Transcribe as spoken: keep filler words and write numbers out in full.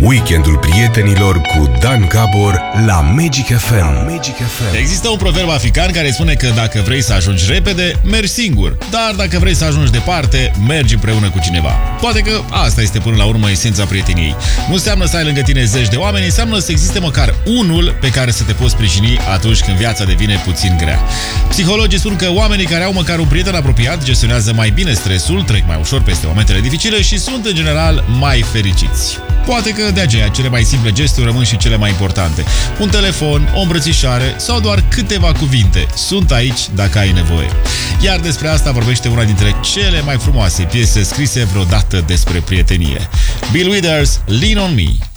Weekendul prietenilor cu Dan Gabor la Magic F M. Magic F M. Există un proverb african care spune că dacă vrei să ajungi repede, mergi singur. Dar dacă vrei să ajungi departe, mergi împreună cu cineva. Poate că asta este până la urmă esența prieteniei. Nu înseamnă să ai lângă tine zeci de oameni, înseamnă să existe măcar unul pe care să te poți sprijini atunci când viața devine puțin grea. Psihologii spun că oamenii care au măcar un prieten apropiat gestionează mai bine stresul, trec mai ușor peste momentele dificile și sunt în general mai fericiți. Poate că de aceea cele mai simple gesturi rămân și cele mai importante. Un telefon, o îmbrățișare sau doar câteva cuvinte. Sunt aici dacă ai nevoie. Iar despre asta vorbește una dintre cele mai frumoase piese scrise vreodată despre prietenie. Bill Withers, Lean on Me.